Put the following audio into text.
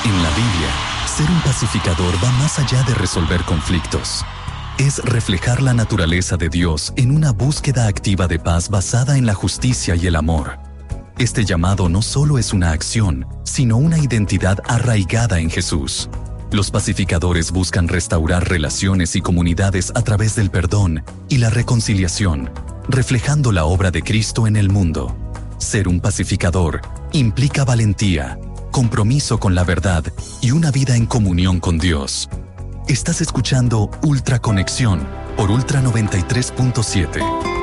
En la Biblia, ser un pacificador va más allá de resolver conflictos. Es reflejar la naturaleza de Dios en una búsqueda activa de paz basada en la justicia y el amor. Este llamado no solo es una acción, sino una identidad arraigada en Jesús. Los pacificadores buscan restaurar relaciones y comunidades a través del perdón y la reconciliación, reflejando la obra de Cristo en el mundo. Ser un pacificador implica valentía, compromiso con la verdad y una vida en comunión con Dios. Estás escuchando Ultra Conexión por Ultra 93.7.